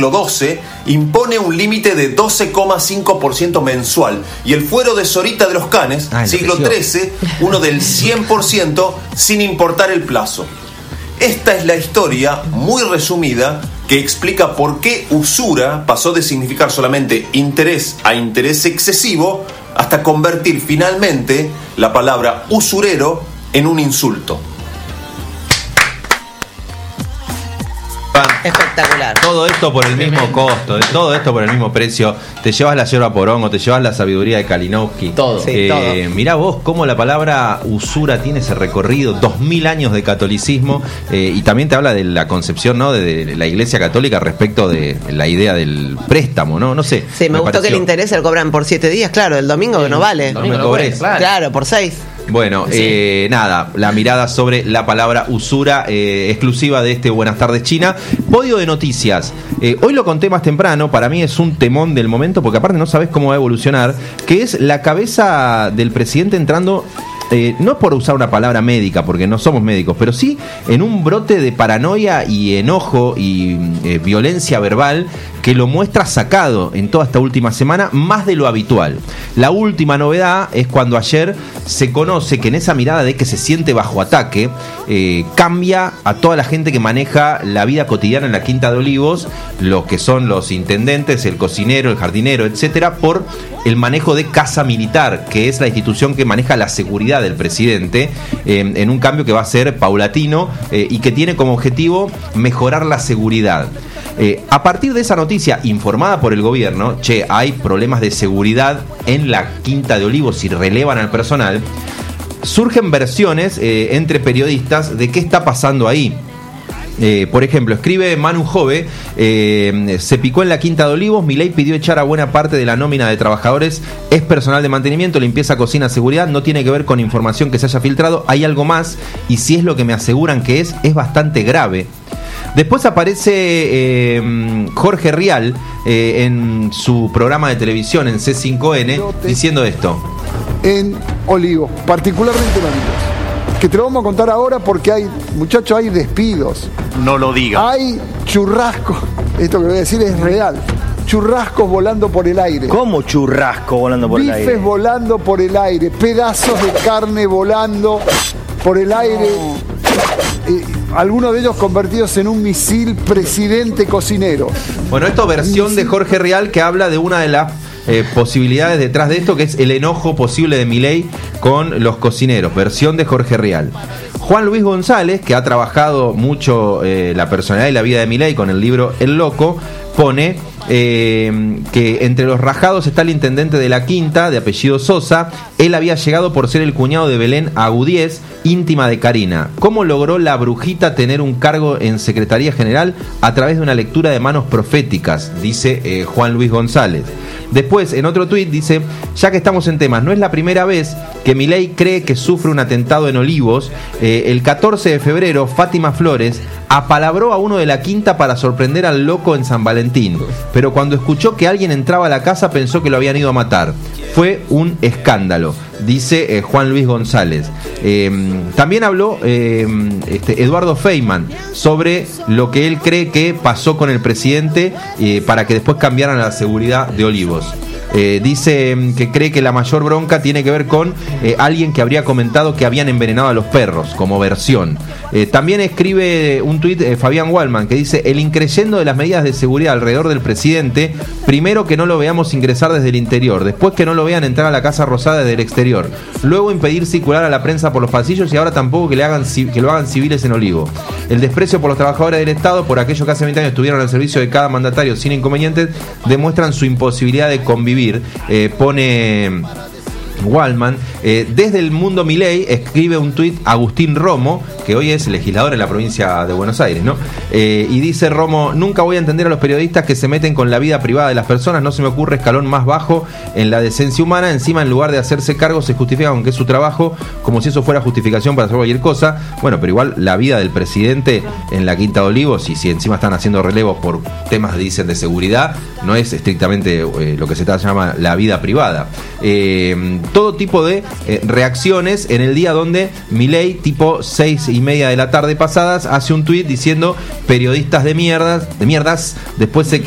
siglo XII, impone un límite de 12,5% mensual. Y el fuero de Zorita de los Canes, siglo XIII, uno del 100% sin importar el plazo. Esta es la historia, muy resumida, que explica por qué usura pasó de significar solamente interés a interés excesivo hasta convertir finalmente la palabra usurero en un insulto. Espectacular. Todo esto por el mismo costo, todo esto por el mismo precio. Te llevas la yerba porongo, te llevas la sabiduría de Kalinowski. Todo. Sí, todo. Mirá vos cómo la palabra usura tiene ese recorrido, 2000 años de catolicismo, y también te habla de la concepción, ¿no?, de la Iglesia Católica respecto de la idea del préstamo, ¿no? No sé. Sí, me gustó que el interés se lo cobran por 7 días, claro, el domingo que no vale. No me cobres. Claro, por 6. Bueno, sí. Nada, la mirada sobre la palabra usura, exclusiva de este Buenas Tardes China. Podio de noticias. Hoy lo conté más temprano, para mí es un temón del momento, porque aparte no sabes cómo va a evolucionar, que es la cabeza del presidente entrando... no es por usar una palabra médica, porque no somos médicos, pero sí en un brote de paranoia y enojo y violencia verbal que lo muestra sacado en toda esta última semana, más de lo habitual. La última novedad es cuando ayer se conoce que en esa mirada de que se siente bajo ataque, cambia a toda la gente que maneja la vida cotidiana en la Quinta de Olivos, los que son los intendentes, el cocinero, el jardinero, etcétera, por el manejo de Casa Militar, que es la institución que maneja la seguridad del presidente, en un cambio que va a ser paulatino y que tiene como objetivo mejorar la seguridad. A partir de esa noticia informada por el gobierno, hay problemas de seguridad en la Quinta de Olivos y relevan al personal, surgen versiones entre periodistas de qué está pasando ahí. Por ejemplo, escribe Manu Jove, se picó en la Quinta de Olivos, Milei pidió echar a buena parte de la nómina de trabajadores, es personal de mantenimiento, limpieza, cocina, seguridad, no tiene que ver con información que se haya filtrado, hay algo más, y si es lo que me aseguran que es bastante grave. Después aparece Jorge Rial en su programa de televisión en C5N diciendo esto. En Olivos, particularmente en Olivos, que te lo vamos a contar ahora porque hay, muchachos, hay despidos. No lo diga. Hay churrascos, esto que voy a decir es real. Churrascos volando por el aire. ¿Cómo churrasco volando por el aire? Bifes volando por el aire, pedazos de carne volando por el aire. Algunos de ellos convertidos en un misil presidente cocinero. Bueno, esto versión de Jorge Rial, que habla de una de las posibilidades detrás de esto, que es el enojo posible de Milei con los cocineros. Versión de Jorge Rial. Juan Luis González, que ha trabajado mucho la personalidad y la vida de Milei con el libro El Loco, pone que entre los rajados está el intendente de la Quinta, de apellido Sosa. Él había llegado por ser el cuñado de Belén Agudiez, íntima de Karina. ¿Cómo logró la brujita tener un cargo en Secretaría General? A través de una lectura de manos proféticas, dice Juan Luis González. Después, en otro tuit, dice: ya que estamos en temas, no es la primera vez que Milei cree que sufre un atentado en Olivos. El 14 de febrero, Fátima Flores apalabró a uno de la Quinta para sorprender al loco en San Valentín, pero cuando escuchó que alguien entraba a la casa pensó que lo habían ido a matar. Fue un escándalo, dice Juan Luis González. También habló Eduardo Feynman sobre lo que él cree que pasó con el presidente para que después cambiaran la seguridad de Olivos. Dice que cree que la mayor bronca tiene que ver con alguien que habría comentado que habían envenenado a los perros, como versión. También escribe un tuit Fabián Wallman, que dice: el increyendo de las medidas de seguridad alrededor del presidente, primero que no lo veamos ingresar desde el interior, después que no lo vean entrar a la Casa Rosada desde el exterior, luego impedir circular a la prensa por los pasillos y ahora tampoco que lo hagan civiles en Olivo. El desprecio por los trabajadores del Estado, por aquellos que hace 20 años estuvieron al servicio de cada mandatario sin inconvenientes, demuestran su imposibilidad de convivir. Pone Wallman. Desde el mundo Milei escribe un tuit Agustín Romo, que hoy es legislador en la provincia de Buenos Aires, ¿no? Y dice Romo: nunca voy a entender a los periodistas que se meten con la vida privada de las personas, no se me ocurre escalón más bajo en la decencia humana. Encima, en lugar de hacerse cargo, se justifica con que es su trabajo, como si eso fuera justificación para hacer cualquier cosa. Bueno, pero igual la vida del presidente en la Quinta de Olivos, y si encima están haciendo relevos por temas, dicen, de seguridad, no es estrictamente lo que se llama la vida privada. Todo tipo de reacciones en el día donde Milei, tipo 6:30 de la tarde pasadas, hace un tuit diciendo: periodistas de mierdas, después se